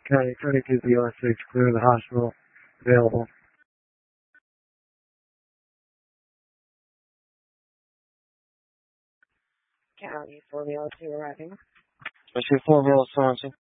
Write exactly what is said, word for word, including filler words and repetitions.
County, trying to get the L S six clear of the hospital available. County, four V L two arriving. I see four V L Swansea.